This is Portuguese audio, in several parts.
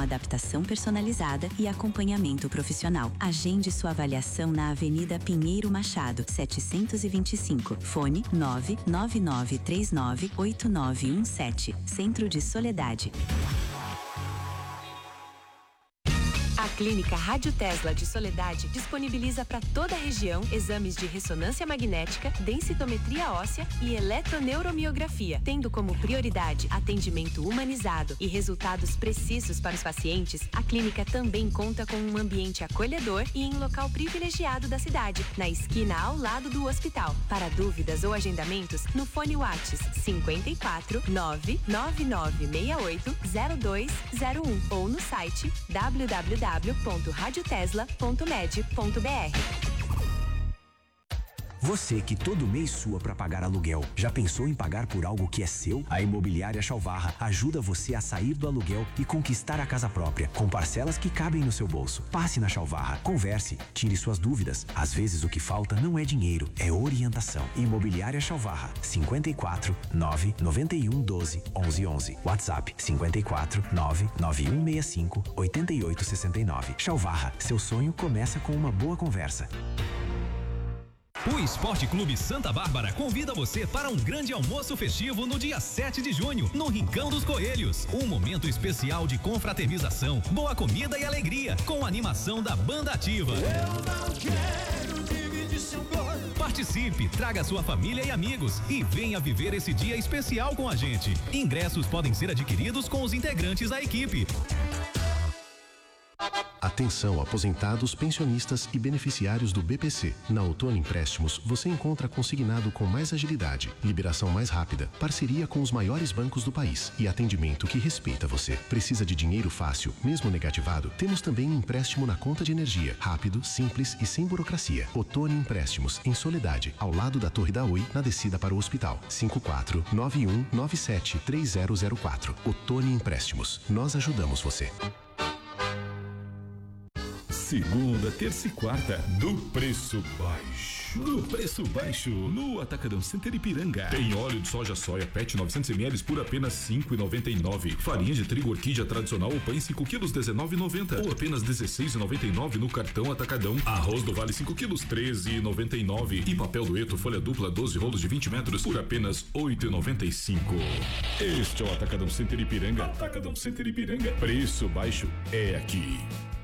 adaptação personalizada e acompanhamento profissional. Agende sua avaliação na Avenida Pinheiro Machado, 725. Fone 999398917. Centro de Soledade. A Clínica Rádio Tesla de Soledade disponibiliza para toda a região exames de ressonância magnética, densitometria óssea e eletroneuromiografia, tendo como prioridade atendimento humanizado e resultados precisos para os pacientes. A clínica também conta com um ambiente acolhedor e em local privilegiado da cidade, na esquina ao lado do hospital. Para dúvidas ou agendamentos, no fone WhatsApp 54 99968 0201 ou no site www.radiotesla.med.br. Você que todo mês sua para pagar aluguel, já pensou em pagar por algo que é seu? A Imobiliária Chalvarra ajuda você a sair do aluguel e conquistar a casa própria, com parcelas que cabem no seu bolso. Passe na Chalvarra, converse, tire suas dúvidas. Às vezes o que falta não é dinheiro, é orientação. Imobiliária Chalvarra, 54 991 12 11 11. WhatsApp 54 99165 8869. Chalvarra, seu sonho começa com uma boa conversa. O Esporte Clube Santa Bárbara convida você para um grande almoço festivo no dia 7 de junho, no Rincão dos Coelhos. Um momento especial de confraternização, boa comida e alegria, com a animação da Banda Ativa. Eu não quero dividir seu bolo. Participe, traga sua família e amigos e venha viver esse dia especial com a gente. Ingressos podem ser adquiridos com os integrantes da equipe. Atenção, aposentados, pensionistas e beneficiários do BPC. Na Outono Empréstimos, você encontra consignado com mais agilidade, liberação mais rápida, parceria com os maiores bancos do país e atendimento que respeita você. Precisa de dinheiro fácil, mesmo negativado? Temos também empréstimo na conta de energia, rápido, simples e sem burocracia. Outono Empréstimos, em Soledade, ao lado da Torre da Oi, na descida para o hospital. 54-9197-3004. Outono Empréstimos. Nós ajudamos você. Segunda, terça e quarta, do preço baixo. Do preço baixo, no Atacadão Center Ipiranga. Tem óleo de soja PET 900ml por apenas R$5,99. Farinha de trigo orquídea tradicional ou pães 5 quilos R$19,90. Ou apenas R$16,99 no cartão Atacadão. Arroz do Vale 5 quilos R$13,99. E papel dueto folha dupla 12 rolos de 20 metros por apenas R$8,95. Este é o Atacadão Center Ipiranga. Atacadão Center Ipiranga. Preço baixo é aqui.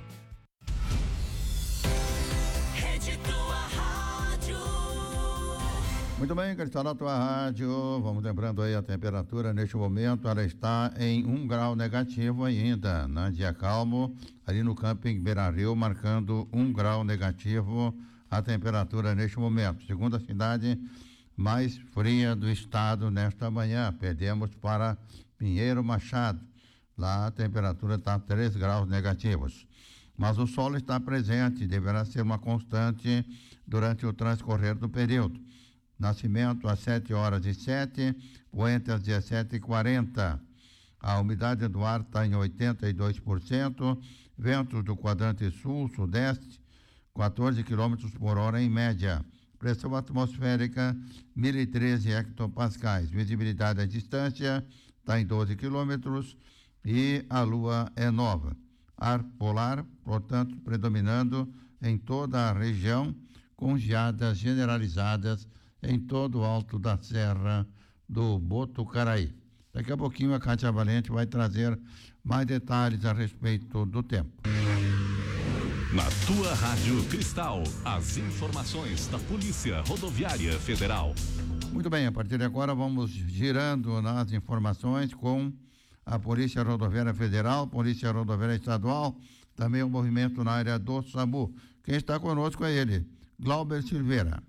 Muito bem, Cristal, na tua rádio, vamos lembrando aí a temperatura neste momento, ela está em 1 grau negativo ainda, né? Dia calmo, ali no camping Beira-Rio, marcando 1 grau negativo a temperatura neste momento. Segunda cidade mais fria do estado nesta manhã, perdemos para Pinheiro Machado, lá a temperatura está 3 graus negativos. Mas o sol está presente, deverá ser uma constante durante o transcorrer do período. Nascimento às 7h07, Poente às 17h40. A umidade do ar está em 82%, ventos do quadrante sul-sudeste, 14 km por hora em média. Pressão atmosférica, 1.013 hectopascais. Visibilidade à distância está em 12 quilômetros e a lua é nova. Ar polar, portanto, predominando em toda a região, com geadas generalizadas em todo o alto da Serra do Botucaraí. Daqui a pouquinho a Cátia Valente vai trazer mais detalhes a respeito do tempo. Na tua Rádio Cristal, as informações da Polícia Rodoviária Federal. Muito bem, a partir de agora vamos girando nas informações com a Polícia Rodoviária Federal, Polícia Rodoviária Estadual, também o movimento na área do SAMU. Quem está conosco é ele, Glauber Silveira.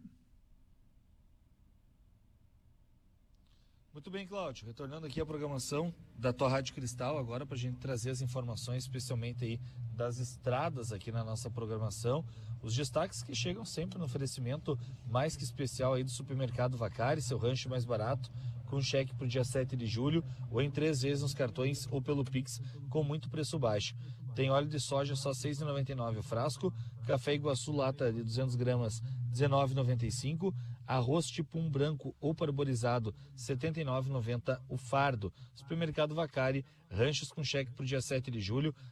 Muito bem, Cláudio, retornando aqui à programação da tua Rádio Cristal agora para a gente trazer as informações, especialmente aí das estradas aqui na nossa programação, os destaques que chegam sempre no oferecimento mais que especial aí do Supermercado Vacari, seu rancho mais barato, com cheque para o dia 7 de julho, ou em 3 vezes nos cartões ou pelo Pix, com muito preço baixo. Tem óleo de soja só R$ 6,99 o frasco, café Iguaçu lata de 200 gramas R$ 19,95, arroz tipo 1 branco ou parborizado R$ 79,90 o fardo. Supermercado Vacari, ranchos com cheque para o dia 7 de julho,